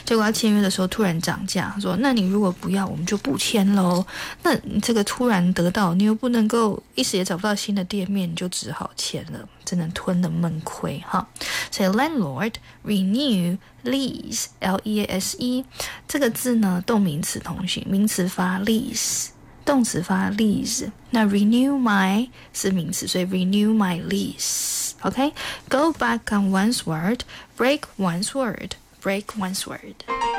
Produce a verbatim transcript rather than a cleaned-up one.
结果要签约的时候突然涨价，说那你如果不要我们就不签咯。那你这个突然得到，你又不能够一时也找不到新的店面，你就只好签了，只能吞了闷亏哈。所以 landlord renew lease L E A S E 这个字呢，动名词同形，名词发 lease， 动词发 lease。那 renew my 是名词，所以 renew my lease。OK， go back on one's word, break one's word, break one's word。